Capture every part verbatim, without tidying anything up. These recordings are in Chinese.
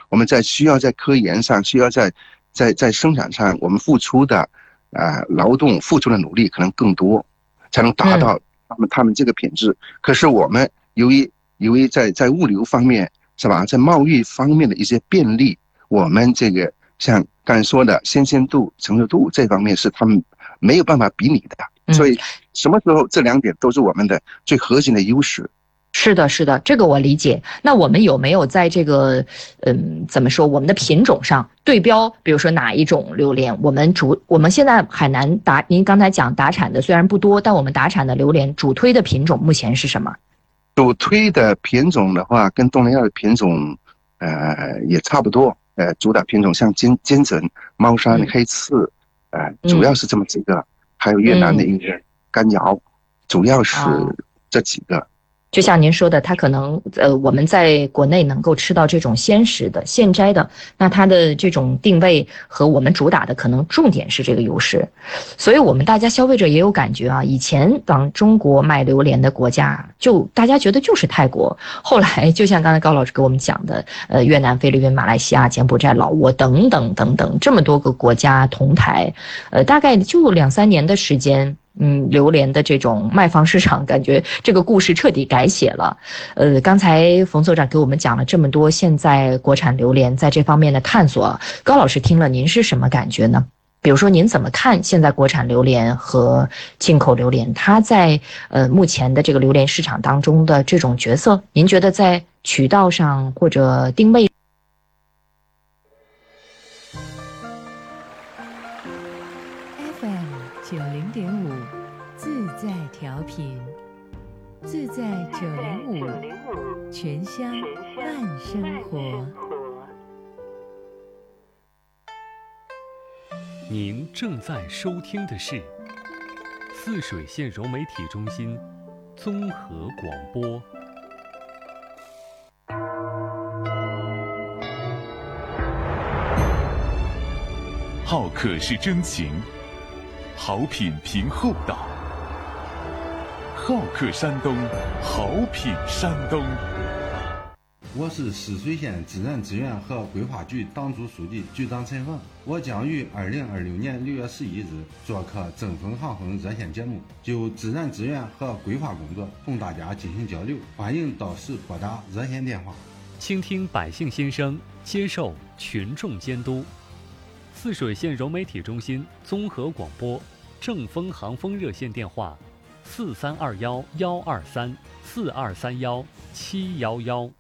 我们在需要在科研上，需要在在在生产上，我们付出的呃劳动付出的努力可能更多，才能达到他们他们这个品质。可是我们由于由于在在物流方面是吧，在贸易方面的一些便利，我们这个像刚才说的新鲜度、成熟度这方面是他们没有办法比拟的。所以什么时候这两点都是我们的最核心的优势。 是的，是的，这个我理解。那我们有没有在这个，嗯，怎么说，我们的品种上对标，比如说哪一种榴莲？我们主，我们现在海南达，您刚才讲达产的虽然不多，但我们达产的榴莲主推的品种目前是什么？ 主推的品种的话，跟东南亚的品种，呃，也差不多。呃，主打品种像金金枕、猫山、黑刺，呃，主要是这么几个，还有越南的一个干瑶，主要是这几个。 就像您说的，它可能呃，我们在国内能够吃到这种鲜食的、现摘的，那它的这种定位和我们主打的可能重点是这个优势，所以我们大家消费者也有感觉啊。以前往中国买榴莲的国家，就大家觉得就是泰国，后来就像刚才高老师给我们讲的，呃，越南、菲律宾、马来西亚、柬埔寨、老挝等等等等这么多个国家同台，呃，大概就两三年的时间。嗯，榴莲的这种卖方市场，感觉这个故事彻底改写了。呃，刚才冯所长给我们讲了这么多现在国产榴莲在这方面的探索，高老师听了您是什么感觉呢？比如说您怎么看现在国产榴莲和进口榴莲，它在呃目前的这个榴莲市场当中的这种角色？您觉得在渠道上或者定位 ？F M 九零点五，自在调频，自在九零五，全乡慢生活。 您正在收听的是泗水县柔媒体中心综合广播。 好客是真情，好品凭厚道。好客山东，好品山东。 我是泗水县自然资源和规划局党组书记局长陈凤，我将于二零二六年六月十一日做客正风航风热线节目，就自然资源和规划工作同大家进行交流，欢迎到时拨打热线电话， 倾听百姓心声，接受群众监督。泗水县柔媒体中心综合广播正风航风热线电话：四三二幺幺二三四二三幺七幺幺。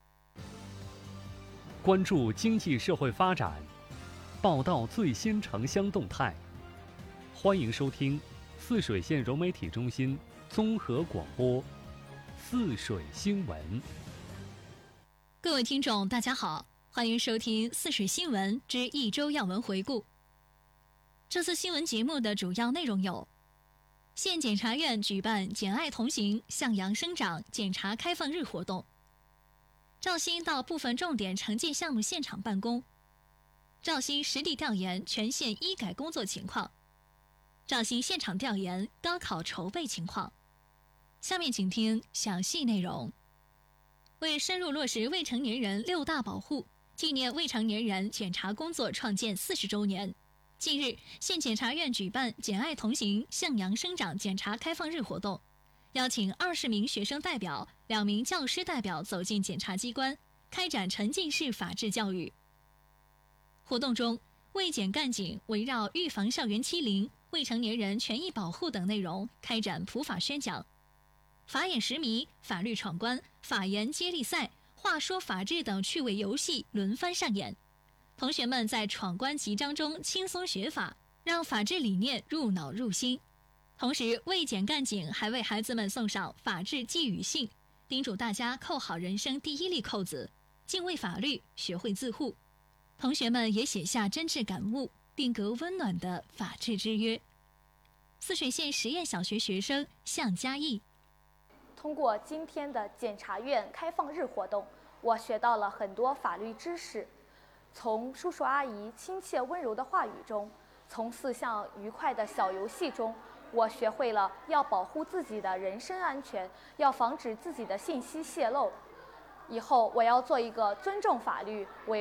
关注经济社会发展，报道最新城乡动态。欢迎收听泗水县柔媒体中心综合广播泗水新闻。 各位听众大家好，欢迎收听泗水新闻之一周要闻回顾。这次新闻节目的主要内容有：县检察院举办简爱同行向阳生长检察开放日活动，赵鑫到部分重点城建项目现场办公，赵鑫实地调研全县医改工作情况，赵鑫现场调研高考筹备情况。下面请听详细内容。为深入落实未成年人六大保护，纪念未成年人检察工作创建四十周年，近日，县检察院举办简爱同行向阳生长检察开放日活动，邀请二十名学生代表、两名教师代表走进检察机关，开展沉浸式法治教育。活动中，卫检干警围绕预防校园欺凌、未成年人权益保护等内容开展普法宣讲，法眼识谜、法律闯关、法言接力赛、话说法治等趣味游戏轮番上演。同学们在闯关集章中轻松学法，让法治理念入脑入心。同时，卫检干警还为孩子们送上法治寄语信，叮嘱大家扣好人生第一粒扣子，敬畏法律，学会自护。同学们也写下真挚感悟，定格温暖的法治之约。泗水县实验小学学生向嘉义， 通过今天的检察院开放日活动，我学到了很多法律知识。从叔叔阿姨亲切温柔的话语中，从四项愉快的小游戏中，我学会了要保护自己的人身安全，要防止自己的信息泄露。以后我要做一个尊重法律、维